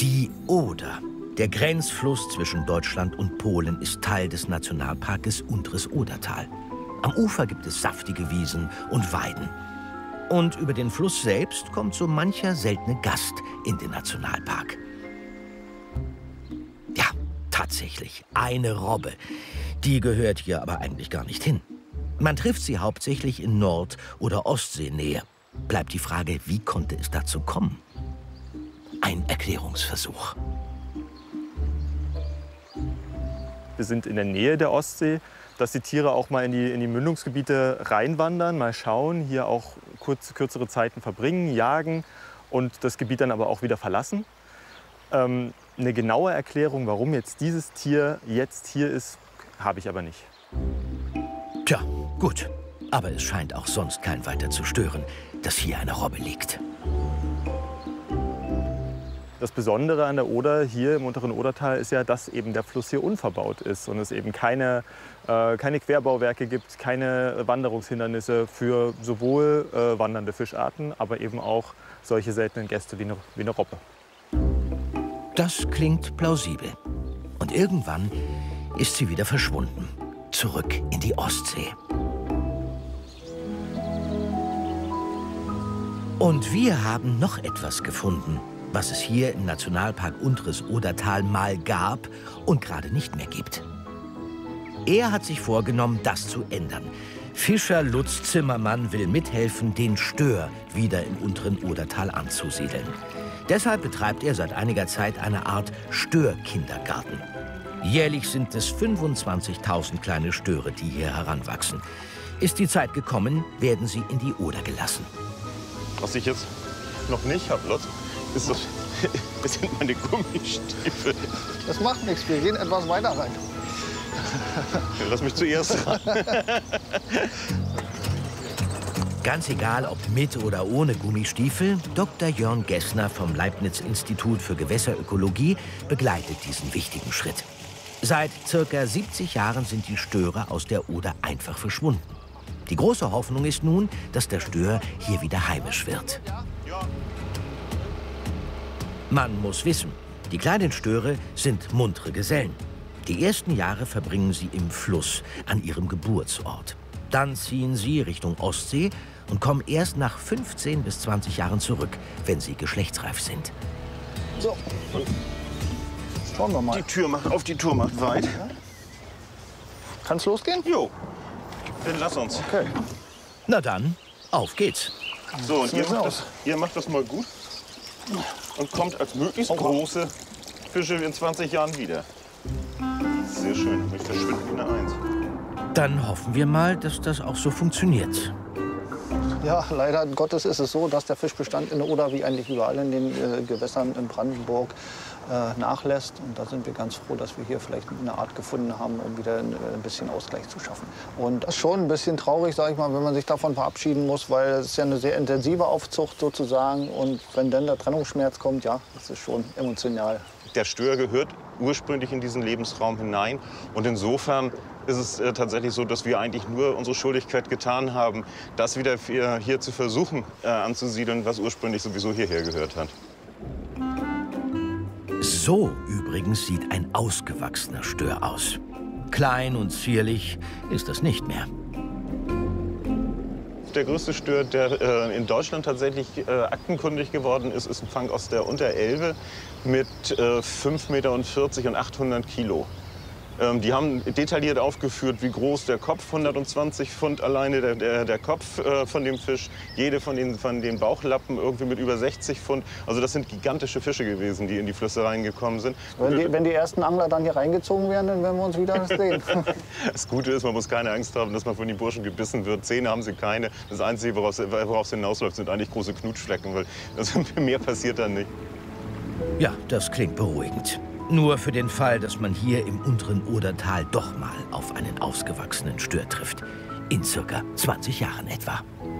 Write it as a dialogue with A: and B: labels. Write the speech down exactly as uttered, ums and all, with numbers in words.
A: Die Oder. Der Grenzfluss zwischen Deutschland und Polen ist Teil des Nationalparkes Unteres Odertal. Am Ufer gibt es saftige Wiesen und Weiden. Und über den Fluss selbst kommt so mancher seltene Gast in den Nationalpark. Ja, tatsächlich, eine Robbe. Die gehört hier aber eigentlich gar nicht hin. Man trifft sie hauptsächlich in Nord- oder Ostseenähe. Bleibt die Frage, wie konnte es dazu kommen? Ein Erklärungsversuch.
B: Wir sind in der Nähe der Ostsee, dass die Tiere auch mal in die, in die Mündungsgebiete reinwandern, mal schauen, hier auch kurz, kürzere Zeiten verbringen, jagen und das Gebiet dann aber auch wieder verlassen. Ähm, eine genaue Erklärung, warum jetzt dieses Tier jetzt hier ist, habe ich aber nicht.
A: Tja, gut. Aber es scheint auch sonst kein weiter zu stören, dass hier eine Robbe liegt.
B: Das Besondere an der Oder hier im unteren Odertal ist ja, dass eben der Fluss hier unverbaut ist und es eben keine, äh, keine Querbauwerke gibt, keine Wanderungshindernisse für sowohl äh, wandernde Fischarten, aber eben auch solche seltenen Gäste wie eine, wie eine Robbe.
A: Das klingt plausibel. Und irgendwann ist sie wieder verschwunden. Zurück in die Ostsee. Und wir haben noch etwas gefunden, was es hier im Nationalpark Unteres Odertal mal gab und gerade nicht mehr gibt. Er hat sich vorgenommen, das zu ändern. Fischer Lutz Zimmermann will mithelfen, den Stör wieder im unteren Odertal anzusiedeln. Deshalb betreibt er seit einiger Zeit eine Art Störkindergarten. Jährlich sind es fünfundzwanzigtausend kleine Störe, die hier heranwachsen. Ist die Zeit gekommen, werden sie in die Oder gelassen.
C: Was ich jetzt noch nicht habe, Lutz, ist das, das sind meine Gummistiefel.
D: Das macht nichts, wir gehen etwas weiter rein.
C: Lass mich zuerst ran.
A: Ganz egal, ob mit oder ohne Gummistiefel, Doktor Jörn Gessner vom Leibniz-Institut für Gewässerökologie begleitet diesen wichtigen Schritt. Seit circa siebzig Jahren sind die Störe aus der Oder einfach verschwunden. Die große Hoffnung ist nun, dass der Stör hier wieder heimisch wird. Man muss wissen, die kleinen Störe sind muntere Gesellen. Die ersten Jahre verbringen sie im Fluss, an ihrem Geburtsort. Dann ziehen sie Richtung Ostsee und kommen erst nach fünfzehn bis zwanzig Jahren zurück, wenn sie geschlechtsreif sind.
D: So, schauen wir mal.
C: Die Tür macht auf, die Tür macht weit.
D: Kann's losgehen?
C: Jo, dann lass uns.
D: Okay.
A: Na dann, auf geht's.
C: So, und ihr
D: Sieht's
C: macht,
D: aus.
C: das, ihr macht das mal gut und kommt als möglichst große Fische in zwanzig Jahren wieder. Sehr schön, ich verschwinde wie eine Eins.
A: Dann hoffen wir mal, dass das auch so funktioniert.
D: Ja, leider Gottes ist es so, dass der Fischbestand in der Oder wie eigentlich überall in den äh, Gewässern in Brandenburg äh, nachlässt. Und da sind wir ganz froh, dass wir hier vielleicht eine Art gefunden haben, um wieder ein, ein bisschen Ausgleich zu schaffen. Und das ist schon ein bisschen traurig, sag ich mal, wenn man sich davon verabschieden muss, weil es ist ja eine sehr intensive Aufzucht sozusagen. Und wenn dann der Trennungsschmerz kommt, ja, das ist schon emotional.
C: Der Stör gehört ursprünglich in diesen Lebensraum hinein. Und insofern ist es äh, tatsächlich so, dass wir eigentlich nur unsere Schuldigkeit getan haben, das wieder hier, hier zu versuchen äh, anzusiedeln, was ursprünglich sowieso hierher gehört hat.
A: So übrigens sieht ein ausgewachsener Stör aus. Klein und zierlich ist das nicht mehr.
C: Der größte Stör, der äh, in Deutschland tatsächlich äh, aktenkundig geworden ist, ist ein Fang aus der Unterelbe mit äh, fünf Meter vierzig und achthundert Kilo. Ähm, die haben detailliert aufgeführt, wie groß der Kopf, hundertzwanzig Pfund alleine der, der, der Kopf äh, von dem Fisch, jede von den, von den Bauchlappen irgendwie mit über sechzig Pfund. Also das sind gigantische Fische gewesen, die in die Flüsse reingekommen sind.
D: Wenn die, wenn die ersten Angler dann hier reingezogen werden, dann werden wir uns wieder sehen.
C: Das Gute ist, man muss keine Angst haben, dass man von den Burschen gebissen wird. Zähne haben sie keine. Das Einzige, worauf es hinausläuft, sind eigentlich große Knutschflecken, weil also mehr passiert dann nicht.
A: Ja, das klingt beruhigend. Nur für den Fall, dass man hier im unteren Odertal doch mal auf einen ausgewachsenen Stör trifft. In circa zwanzig Jahren etwa.